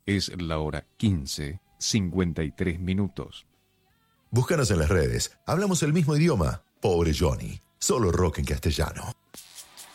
Es la hora 15:53. Búscanos en las redes. Hablamos el mismo idioma. Pobre Johnny. Solo rock en castellano.